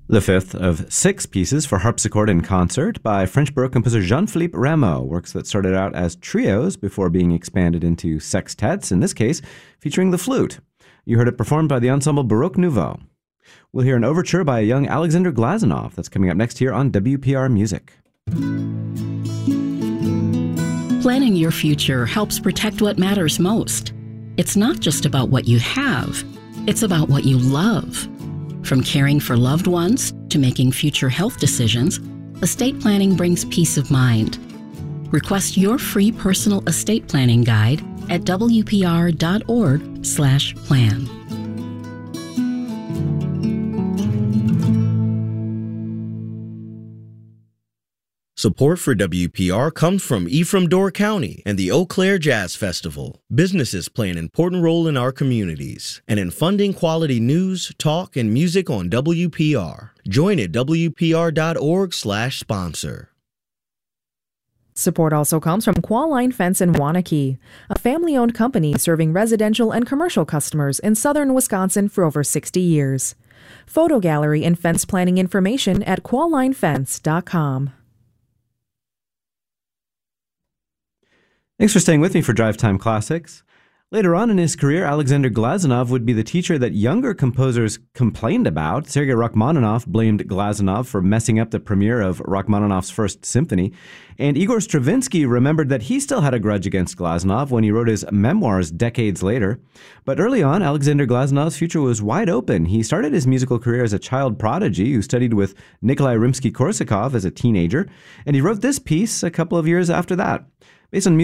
The fifth of six pieces for harpsichord in concert by French Baroque composer Jean-Philippe Rameau, works that started out as trios before being expanded into sextets, in this case featuring the flute. You heard it performed by the ensemble Baroque Nouveau. We'll hear an overture by a young Alexander Glazunov that's coming up next here on WPR Music. Planning your future helps protect what matters most. It's not just about what you have, it's about what you love. From caring for loved ones to making future health decisions, estate planning brings peace of mind. Request your free personal estate planning guide at wpr.org/plan. Support for WPR comes from Ephraim Door County and the Eau Claire Jazz Festival. Businesses play an important role in our communities and in funding quality news, talk, and music on WPR. Join at wpr.org/sponsor. Support also comes from Qualline Fence in Waunakee, a family-owned company serving residential and commercial customers in southern Wisconsin for over 60 years. Photo gallery and fence planning information at quallinefence.com. Thanks for staying with me for Drive Time Classics. Later on in his career, Alexander Glazunov would be the teacher that younger composers complained about. Sergei Rachmaninoff blamed Glazunov for messing up the premiere of Rachmaninoff's First Symphony. And Igor Stravinsky remembered that he still had a grudge against Glazunov when he wrote his memoirs decades later. But early on, Alexander Glazunov's future was wide open. He started his musical career as a child prodigy who studied with Nikolai Rimsky-Korsakov as a teenager. And he wrote this piece a couple of years after that. Based on